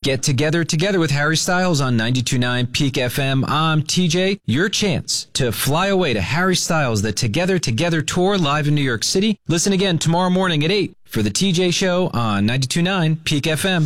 Get together with Harry Styles on 92.9 Peak FM. I'm TJ. Your chance to fly away to Harry Styles, the Together Tour live in New York City. Listen again tomorrow morning at 8 for the TJ Show on 92.9 Peak FM.